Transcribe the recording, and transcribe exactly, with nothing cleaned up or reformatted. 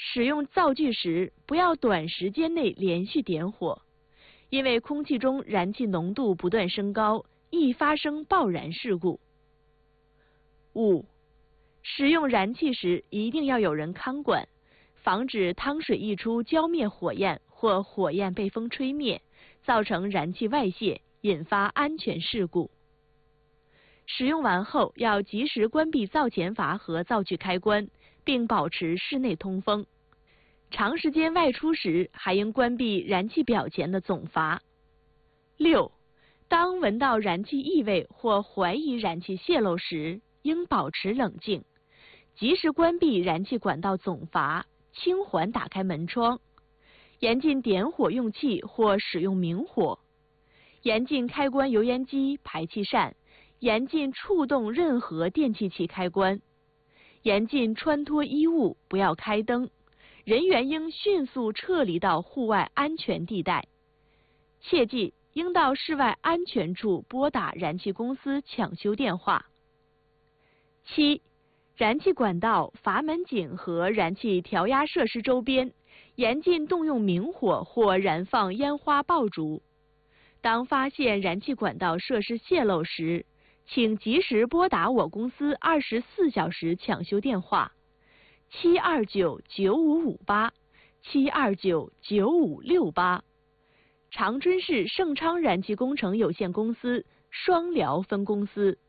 使用灶具时，不要短时间内连续点火，因为空气中燃气浓度不断升高，易发生爆燃事故。五、使用燃气时一定要有人看管，防止汤水溢出浇灭火焰或火焰被风吹灭，造成燃气外泄，引发安全事故。使用完后要及时关闭灶前阀和灶具开关，并保持室内通风。长时间外出时，还应关闭燃气表前的总阀。六、当闻到燃气异味或怀疑燃气泄漏时，应保持冷静，及时关闭燃气管道总阀，轻缓打开门窗，严禁点火用气或使用明火，严禁开关油烟机、排气扇，严禁触动任何电气器开关，严禁穿脱衣物，不要开灯，人员应迅速撤离到户外安全地带。切记，应到室外安全处拨打燃气公司抢修电话。七、燃气管道、阀门井和燃气调压设施周边，严禁动用明火或燃放烟花爆竹。当发现燃气管道设施泄漏时，请及时拨打我公司二十四小时抢修电话七二九九五五八、七二九九五六八，长春市盛昌燃气工程有限公司双辽分公司。